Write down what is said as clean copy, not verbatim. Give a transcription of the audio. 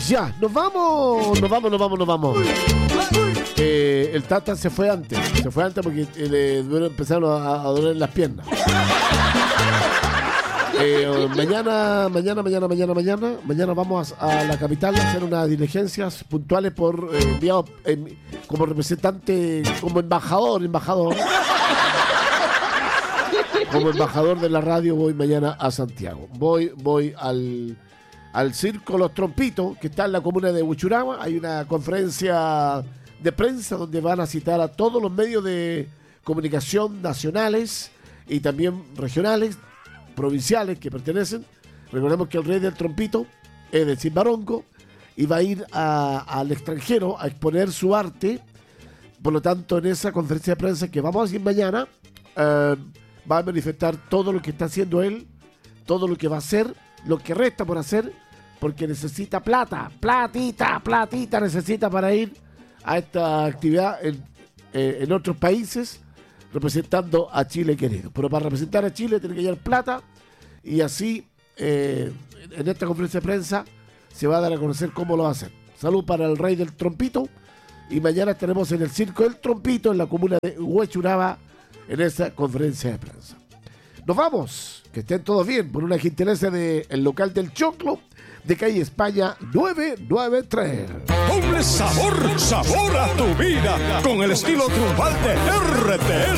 Ya, nos vamos. El Tata se fue antes porque empezaron a doler las piernas. Mañana vamos a la capital a hacer unas diligencias puntuales por enviado como representante, como embajador. Como embajador de la radio voy mañana a Santiago. Voy al Circo Los Trompitos, que está en la comuna de Huechuraba. Hay una conferencia de prensa donde van a citar a todos los medios de comunicación nacionales y también regionales, provinciales que pertenecen. Recordemos que el rey del trompito es de Chimbarongo y va a ir al extranjero a exponer su arte. Por lo tanto, en esa conferencia de prensa que vamos a hacer mañana, va a manifestar todo lo que está haciendo él, todo lo que va a hacer, lo que resta por hacer, porque necesita platita necesita para ir a esta actividad en otros países, representando a Chile querido. Pero para representar a Chile tiene que llevar plata, y así en esta conferencia de prensa se va a dar a conocer cómo lo va a hacer. Salud para el rey del trompito, y mañana estaremos en el Circo del Trompito en la comuna de Huechuraba en esa conferencia de prensa. Nos vamos, que estén todos bien, por una gentileza del local del Choclo de calle España 993. Doble sabor a tu vida, con el estilo triunfal de RTL.